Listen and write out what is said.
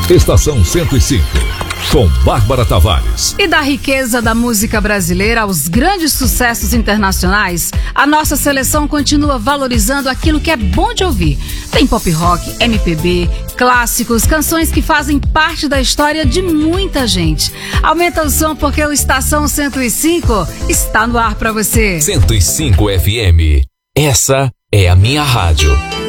Estação 105, com Bárbara Tavares. E da riqueza da música brasileira aos grandes sucessos internacionais, a nossa seleção continua valorizando aquilo que é bom de ouvir. Tem pop rock, MPB, clássicos, canções que fazem parte da história de muita gente. Aumenta o som porque o Estação 105 está no ar para você. 105 FM. Essa é a minha rádio.